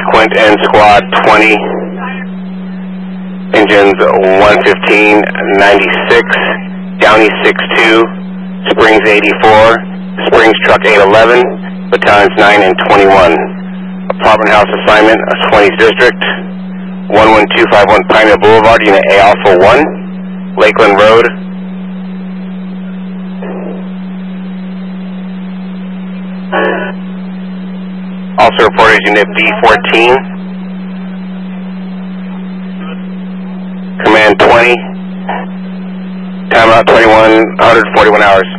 Quint and Squad 20, engines 115, 96, Downey 62, Springs 84, Springs Truck 811, Battalions 9 and 21. Apartment house assignment, 20th District, 11251 Pineville Boulevard, Unit A Alpha 1, Lakeland Road. Also reported Unit B14, Command 20, timeout 21, 141 hours.